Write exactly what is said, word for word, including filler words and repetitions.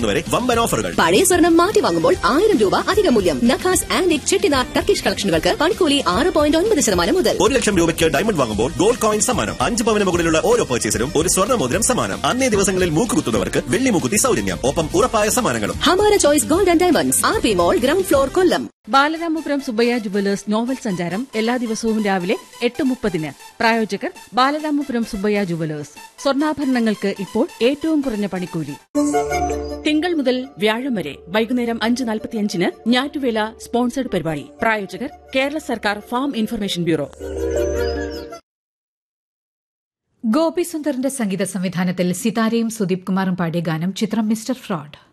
ഒന്ന് വരെ വമ്പൻ ഓഫറുകൾ. പഴയ സ്വർണം മാറ്റി വാങ്ങുമ്പോൾ ആയിരം രൂപ അധിക മൂല്യം. നഖാസ് ആൻഡ് ചെട്ടിനാർ ടർക്കിഷ് കളക്ഷനുകൾക്ക് പണിക്കൂലി ആറ് പോയിന്റ് ഒൻപത് ശതമാനം മുതൽ. ഒരു ലക്ഷം രൂപയ്ക്ക് ഡയമണ്ട് വാങ്ങുമ്പോൾ ഗോൾഡ് കോയിൻ സമ്മാനം. അഞ്ച് പവന് മുകളിലുള്ള ഓരോ പർച്ചേസിനും ഒരു സ്വർണ്ണ മോതിരം സമ്മാനം. അന്നേ ദിവസങ്ങളിൽ മൂക്കുകുത്തുന്നവർക്ക് വെള്ളി മൂക്കുത്തി സൗജന്യം. ഒപ്പം ഉറപ്പായ സമ്മാനങ്ങളും. Hamara choice gold and diamonds, R P mall, ground floor, Kollam. Balaramapuram Subbaiah jewellers novel സഞ്ചാരം എല്ലാ ദിവസവും രാവിലെ എട്ട് മുപ്പതിന്. പ്രായോജകർ ബാലരാമപുരം സുബ്ബയ്യ ജുവലേഴ്സ്. സ്വർണ്ണാഭരണങ്ങൾക്ക് ഇപ്പോൾ ഏറ്റവും കുറഞ്ഞ പണിക്കൂലി. തിങ്കൾ മുതൽ വ്യാഴം വരെ വൈകുന്നേരം അഞ്ച് നാൽപ്പത്തിയഞ്ചിന് ഞാറ്റുവേല സ്പോൺസർഡ് പരിപാടി. പ്രായോജകർ കേരള സർക്കാർ ഫാം ഇൻഫർമേഷൻ ബ്യൂറോ. ഗോപി സുന്ദറിന്റെ സംഗീത സംവിധാനത്തിൽ സിതാരയും സുദീപ് കുമാറും പാടിയ ഗാനം ചിത്രം മിസ്റ്റർ ഫ്രോഡ്.